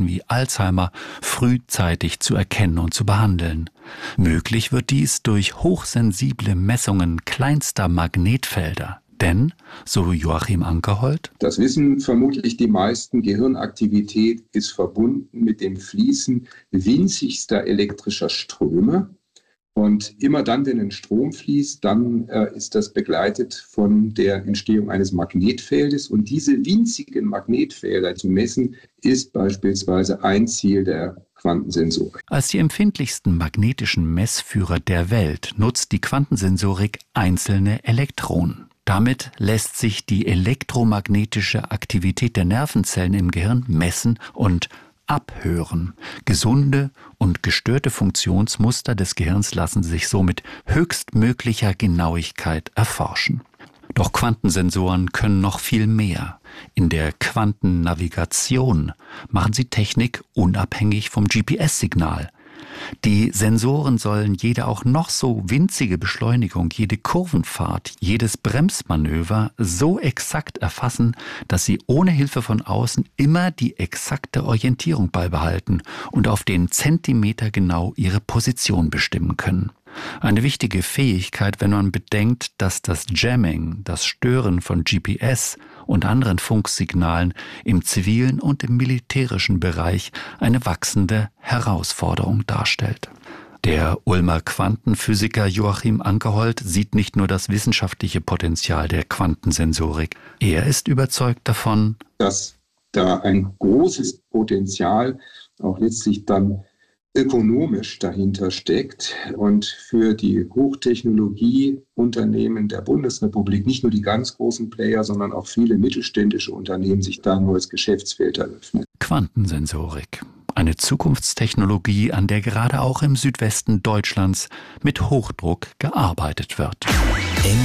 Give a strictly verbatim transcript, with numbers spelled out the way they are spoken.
Krankheiten wie Alzheimer frühzeitig zu erkennen und zu behandeln. Möglich wird dies durch hochsensible Messungen kleinster Magnetfelder. Denn, so Joachim Ankerhold, das wissen vermutlich die meisten, Gehirnaktivität ist verbunden mit dem Fließen winzigster elektrischer Ströme. Und immer dann, wenn ein Strom fließt, dann äh, ist das begleitet von der Entstehung eines Magnetfeldes. Und diese winzigen Magnetfelder zu messen, ist beispielsweise ein Ziel der Quantensensorik. Als die empfindlichsten magnetischen Messführer der Welt nutzt die Quantensensorik einzelne Elektronen. Damit lässt sich die elektromagnetische Aktivität der Nervenzellen im Gehirn messen und abhören. Gesunde und gestörte Funktionsmuster des Gehirns lassen sich so mit höchstmöglicher Genauigkeit erforschen. Doch Quantensensoren können noch viel mehr. In der Quantennavigation machen sie Technik unabhängig vom G P S-Signal. Die Sensoren sollen jede auch noch so winzige Beschleunigung, jede Kurvenfahrt, jedes Bremsmanöver so exakt erfassen, dass sie ohne Hilfe von außen immer die exakte Orientierung beibehalten und auf den Zentimeter genau ihre Position bestimmen können. Eine wichtige Fähigkeit, wenn man bedenkt, dass das Jamming, das Stören von G P S und anderen Funksignalen im zivilen und im militärischen Bereich eine wachsende Herausforderung darstellt. Der Ulmer Quantenphysiker Joachim Ankerhold sieht nicht nur das wissenschaftliche Potenzial der Quantensensorik. Er ist überzeugt davon, dass da ein großes Potenzial auch letztlich dann ökonomisch dahinter steckt und für die Hochtechnologieunternehmen der Bundesrepublik, nicht nur die ganz großen Player, sondern auch viele mittelständische Unternehmen, sich da ein neues Geschäftsfeld eröffnet. Quantensensorik, eine Zukunftstechnologie, an der gerade auch im Südwesten Deutschlands mit Hochdruck gearbeitet wird.